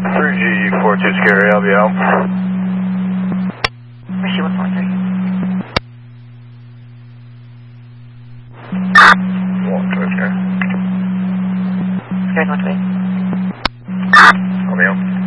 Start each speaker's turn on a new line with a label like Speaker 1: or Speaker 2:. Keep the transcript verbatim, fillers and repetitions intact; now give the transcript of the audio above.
Speaker 1: three G four two Scary, I'll be out.
Speaker 2: Rishi one four three.
Speaker 1: one two Scary.
Speaker 2: Scary one two eight.
Speaker 1: I'll be out.